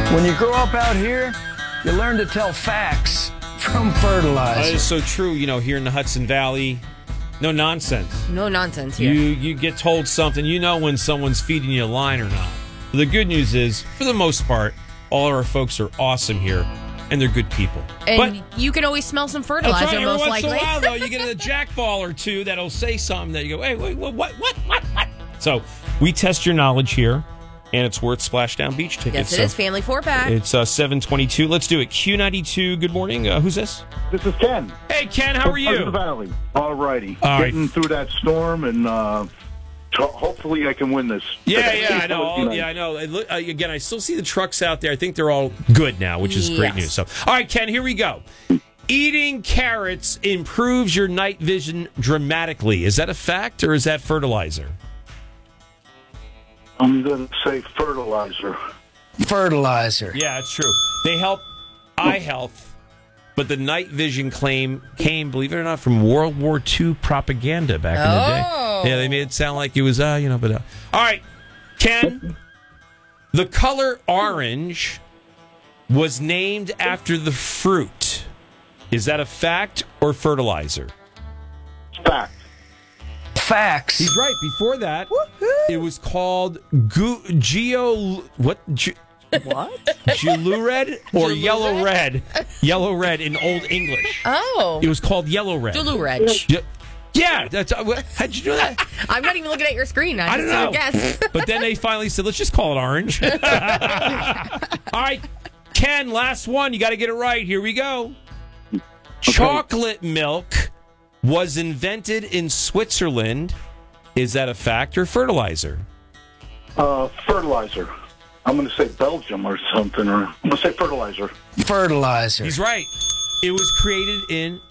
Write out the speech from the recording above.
When you grow up out here, you learn to tell facts from fertilizer. That is so true. Here in the Hudson Valley, no nonsense. No nonsense here. You get told something, you know when someone's feeding you a line or not. The good news is, for the most part, all of our folks are awesome here, and they're good people. And you can always smell some fertilizer, that's right. most Every likely. once in a while, though, you get a jackball or two that'll say something that you go, hey, wait, what? So we test your knowledge here, and it's worth Splashdown Beach tickets. Yes, it is. Family 4-pack. It's 7:22. Let's do it. Q92, good morning. Who's this? This is Ken. Hey, Ken, how are you? Hudson Valley. All righty. All right. Getting through that storm, and hopefully I can win this. Yeah, I know. Yeah, I know. Again, I still see the trucks out there. I think they're all good now, which is great news. So, all right, Ken, here we go. Eating carrots improves your night vision dramatically. Is that a fact or is that fertilizer? I'm going to say fertilizer. Fertilizer. Yeah, it's true. They help eye health, but the night vision claim came, believe it or not, from World War II propaganda back in the day. Yeah, they made it sound like it was, All right, Ken, the color orange was named after the fruit. Is that a fact or fertilizer? Fact. Facts. He's right. Before that, it was called Gelured or yellow red? Yellow red in Old English. Oh. It was called yellow red. Gelured. Yeah. How'd you know that? I'm not even looking at your screen. I don't know. Guess. But then they finally said, let's just call it orange. All right, Ken, last one. You got to get it right. Here we go. Okay. Chocolate milk was invented in Switzerland. Is that a fact or fertilizer? Fertilizer. I'm going to say Belgium or something, or I'm going to say fertilizer. Fertilizer. He's right. It was created in